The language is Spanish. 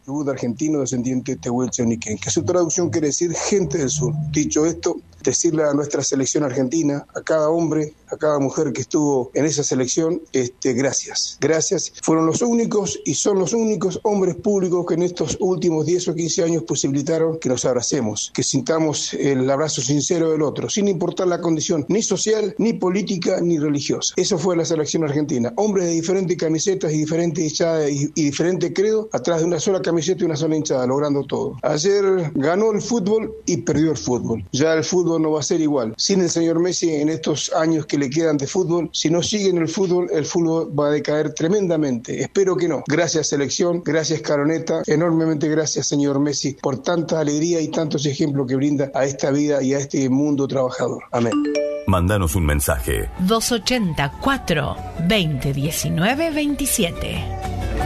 tributo argentino descendiente de Tehuelche-Niquén, que su traducción quiere decir gente del sur. Dicho esto, decirle a nuestra selección argentina, a cada hombre, a cada mujer que estuvo en esa selección, gracias. Gracias. Fueron los únicos y son los únicos hombres públicos que en estos últimos 10 o 15 años posibilitaron que nos abracemos, que sintamos el abrazo sincero del otro, sin importar la condición ni social, ni política, ni religiosa. Eso fue la selección argentina. Hombres de diferentes camisetas y diferentes hinchadas y diferente credo, atrás de una sola camiseta y una sola hinchada, logrando todo. Ayer ganó el fútbol y perdió el fútbol. Ya el fútbol no va a ser igual. Sin el señor Messi en estos años que le quedan de fútbol, si no sigue en el fútbol va a decaer tremendamente. Espero que no. Gracias selección, gracias Caroneta, enormemente gracias señor Messi por tanta alegría y tantos ejemplos que brinda a esta vida y a este mundo trabajador. Amén. Mándanos un mensaje. 284 2019 27.